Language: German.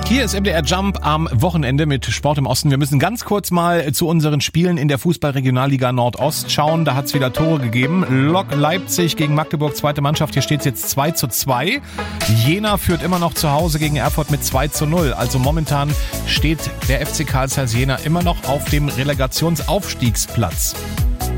Hier ist MDR Jump am Wochenende mit Sport im Osten. Wir müssen ganz kurz mal zu unseren Spielen in der Fußball-Regionalliga Nordost schauen. Da hat es wieder Tore gegeben. Lok Leipzig gegen Magdeburg, zweite Mannschaft. Hier steht es jetzt 2:2. Jena führt immer noch zu Hause gegen Erfurt mit 2:0. Also momentan steht der FC Karl Zeiss Jena immer noch auf dem Relegationsaufstiegsplatz.